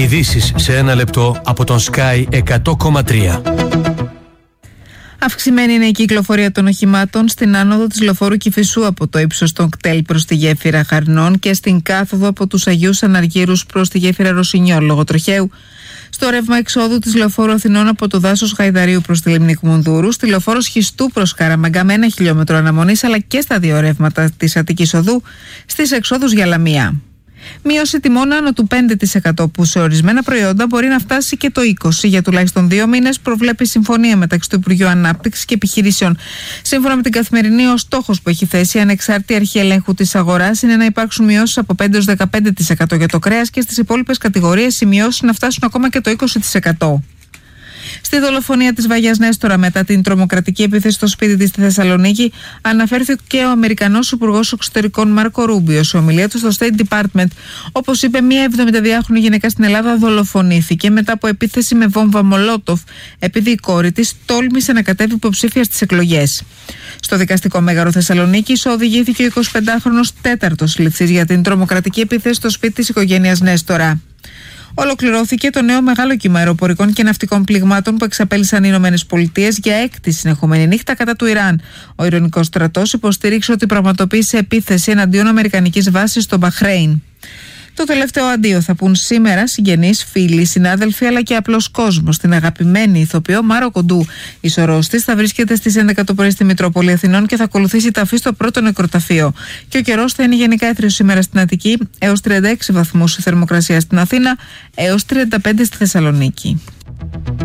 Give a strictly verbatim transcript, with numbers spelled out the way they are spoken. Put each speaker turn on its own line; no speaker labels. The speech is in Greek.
Ειδήσεις σε ένα λεπτό από τον Sky εκατό κόμμα τρία.
Αυξημένη είναι η κυκλοφορία των οχημάτων στην άνοδο της λεωφόρου Κηφισού από το ύψος των κτέλ προς τη γέφυρα Χαρνών και στην κάθοδο από τους Αγίους Αναργύρους προς τη γέφυρα Ρωσινιών λόγω τροχαίου. Στο ρεύμα εξόδου της λεωφόρου Αθηνών από το δάσος Γαϊδαρίου προς τη λίμνη Κουμουνδούρου, στη λεωφόρο Σχιστού προς Καραμαγκά με ένα χιλιόμετρο αναμονής, αλλά και στα δύο ρεύματα της Αττικής Οδού στις εξόδους για Λαμία. Μείωση τιμών άνω του πέντε τοις εκατό που σε ορισμένα προϊόντα μπορεί να φτάσει και το είκοσι τοις εκατό για τουλάχιστον δύο μήνες, προβλέπει η συμφωνία μεταξύ του Υπουργείου Ανάπτυξης και Επιχειρήσεων. Σύμφωνα με την Καθημερινή, ο στόχος που έχει θέσει η ανεξάρτητη αρχή ελέγχου της αγοράς είναι να υπάρξουν μειώσεις από πέντε έως δεκαπέντε τοις εκατό για το κρέας και στις υπόλοιπες κατηγορίες οι μειώσεις να φτάσουν ακόμα και το είκοσι τοις εκατό. Στη δολοφονία της Βαγιάς Νέστορα μετά την τρομοκρατική επίθεση στο σπίτι της στη Θεσσαλονίκη, αναφέρθηκε ο Αμερικανός Υπουργός Εξωτερικών Μάρκο Ρούμπιο σε ομιλία του στο State Department. Όπως είπε, μια εβδομηνταδυάχρονη γυναίκα στην Ελλάδα δολοφονήθηκε μετά από επίθεση με βόμβα Μολότοφ, επειδή η κόρη της τόλμησε να κατέβει υποψήφια στις εκλογές. Στο δικαστικό μέγαρο Θεσσαλονίκης οδηγήθηκε ο εικοσιπεντάχρονος τέταρτος ληφθής για την τρομοκρατική επίθεση στο σπίτι της οικογένειας Νέστορα. Ολοκληρώθηκε το νέο μεγάλο κύμα αεροπορικών και ναυτικών πληγμάτων που εξαπέλυσαν οι Ηνωμένες Πολιτείες για έκτη συνεχόμενη νύχτα κατά του Ιράν. Ο Ιρανικός στρατός υποστήριξε ότι πραγματοποίησε επίθεση εναντίον αμερικανικής βάσης στο Μπαχρέιν. Το τελευταίο αντίο θα πούν σήμερα συγγενείς, φίλοι, συνάδελφοι αλλά και απλός κόσμος στην αγαπημένη ηθοποιό Μάρο Κοντού. Η σωρός της θα βρίσκεται στις έντεκα το πρωί στη Μητρόπολη Αθηνών και θα ακολουθήσει ταφή στο πρώτο νεκροταφείο. Και ο καιρός θα είναι γενικά έθριος σήμερα στην Αττική, έως τριάντα έξι βαθμούς η θερμοκρασία στην Αθήνα, έως τριάντα πέντε στη Θεσσαλονίκη.